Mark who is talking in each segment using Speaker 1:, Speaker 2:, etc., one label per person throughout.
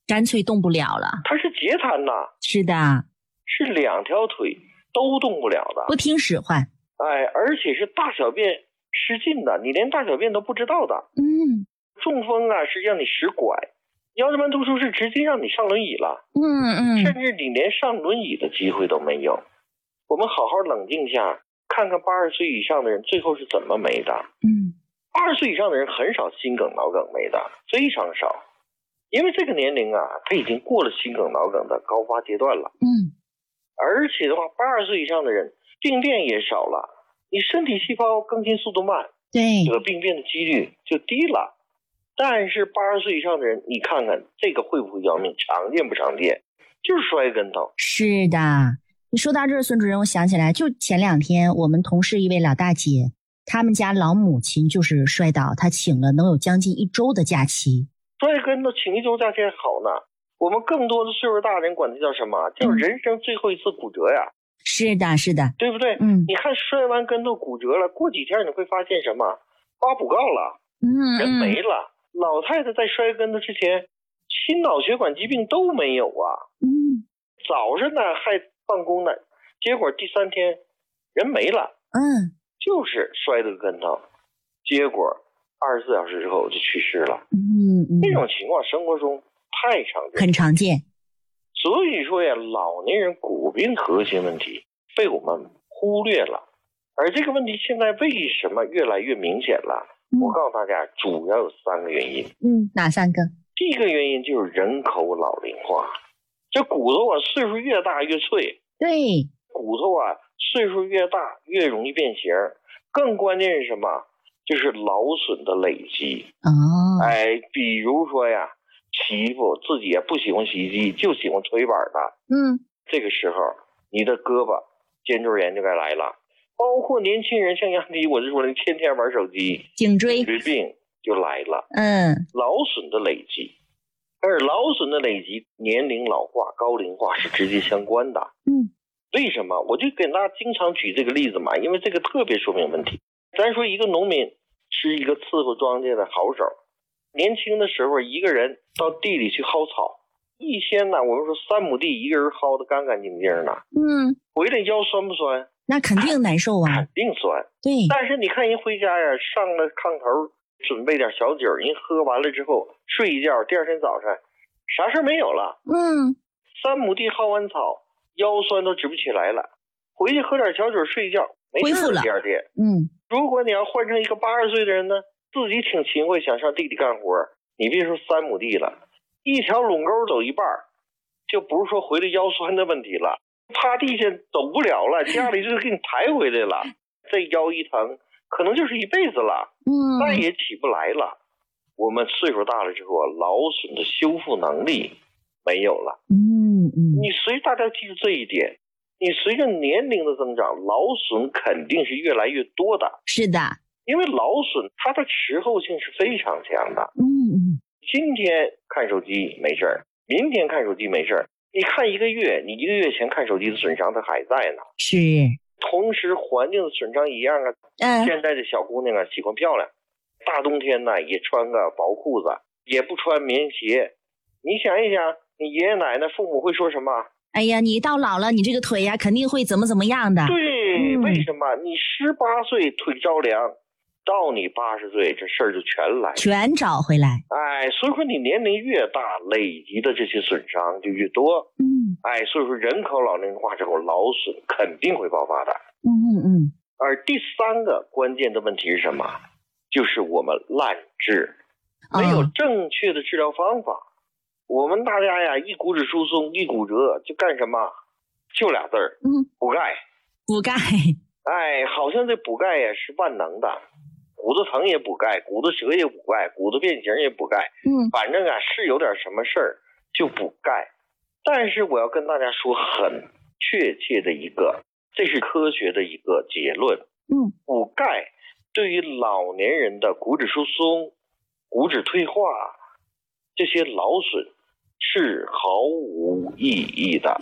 Speaker 1: 干脆动不了了。
Speaker 2: 他是截瘫呐。
Speaker 1: 是的，
Speaker 2: 是2条腿都动不了的，
Speaker 1: 不听使唤。
Speaker 2: 而且是大小便失禁的，你连大小便都不知道的。中风啊是让你使拐，腰间盘突出是直接让你上轮椅了。甚至你连上轮椅的机会都没有。我们好好冷静一下，看看80岁以上的人最后是怎么没的。80岁以上的人很少心梗脑梗没的，非常少。因为这个年龄啊，他已经过了心梗脑梗的高发阶段了。而且的话，80岁以上的人病变也少了，你身体细胞更新速度慢，
Speaker 1: 对，
Speaker 2: 得病变的几率就低了。但是80岁以上的人，你看看这个会不会要命？常见不常见？就是摔跟头。
Speaker 1: 是的，你说到这儿，孙主任，我想起来，就前2天我们同事一位老大姐，他们家老母亲就是摔倒，她请了能有将近1周的假期。
Speaker 2: 摔跟头请1周假期还好呢，我们更多的岁数大人管它叫什么？叫人生最后一次骨折呀。
Speaker 1: 是的，是的，
Speaker 2: 对不对？你看摔完跟头骨折了，过几天你会发现什么？发补告了，人没了。老太太在摔跟头之前，心脑血管疾病都没有啊。早上呢还办公呢，结果第3天人没了。就是摔了个跟头，结果24小时之后就去世了。这种情况生活中太常见，
Speaker 1: 很常见。
Speaker 2: 所以说呀，老年人骨病核心问题被我们忽略了，而这个问题现在为什么越来越明显了？我告诉大家，主要有3个原因。
Speaker 1: 哪3个？
Speaker 2: 第一个原因就是人口老龄化，这骨头啊岁数越大越脆。
Speaker 1: 对，
Speaker 2: 骨头啊岁数越大越容易变形，更关键是什么？就是劳损的累积。比如说呀，媳妇自己也不喜欢洗衣机，就喜欢推板的。这个时候你的胳膊肩周炎就该来了。包括年轻人，像杨迪，我就说了，天天玩手机，
Speaker 1: 颈椎
Speaker 2: 病就来了。劳损的累积，而劳损的累积，年龄老化、高龄化是直接相关的。为什么？我就给大家经常举这个例子嘛，因为这个特别说明问题。咱说一个农民是一个伺候庄稼的好手，年轻的时候一个人到地里去薅草，一天呢，我们说3亩地，一个人薅得干干净净的。回来腰酸不酸？
Speaker 1: 那肯定难受啊，
Speaker 2: 肯定酸。
Speaker 1: 对，
Speaker 2: 但是你看人回家呀，上了炕头，准备点小酒，人喝完了之后睡一觉，第2天早上啥事没有了。3亩地薅完草，腰酸都直不起来了，回去喝点小酒睡一觉，没事了。第2天，如果你要换成一个80岁的人呢，自己挺勤快，想上地里干活，你别说3亩地了，一条垄沟走一半，就不是说回来腰酸的问题了。趴地下走不了了，家里就给你抬回来了。这腰一疼，可能就是一辈子了，再也起不来了。我们岁数大了之后，劳损的修复能力没有了。你大家记住这一点，你随着年龄的增长，劳损肯定是越来越多的。
Speaker 1: 是的，
Speaker 2: 因为劳损它的迟后性是非常强的。今天看手机没事儿，明天看手机没事儿。你看1个月，你1个月前看手机的损伤它还在呢。
Speaker 1: 是，
Speaker 2: 同时环境的损伤一样啊。现在的小姑娘啊喜欢漂亮，大冬天呢也穿个薄裤子，也不穿棉鞋。你想一想，你爷爷奶奶父母会说什么？
Speaker 1: 哎呀，你到老了，你这个腿呀肯定会怎么样的。
Speaker 2: 对，为什么？你18岁腿着凉，到你80岁这事儿就全来了，
Speaker 1: 全找回来。
Speaker 2: 所以说你年龄越大，累积的这些损伤就越多。所以说人口老龄化之后，劳损肯定会爆发的。而第3个关键的问题是什么？就是我们滥治，没有正确的治疗方法。我们大家呀，一骨质疏松一骨折就干什么？就俩字儿，补钙。
Speaker 1: 补钙。
Speaker 2: 好像这补钙呀是万能的。骨头疼也补钙，骨头折也补钙，骨头变形也补钙。反正啊是有点什么事儿就补钙。但是我要跟大家说很确切的这是科学的一个结论。补钙对于老年人的骨质疏松、骨质退化这些劳损是毫无意义的。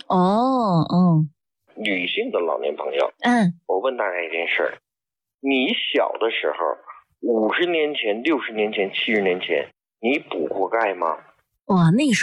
Speaker 2: 女性的老年朋友，我问大家一件事儿，你小的时候50年前、60年前、70年前，你补过钙吗？
Speaker 1: 哇，那个时候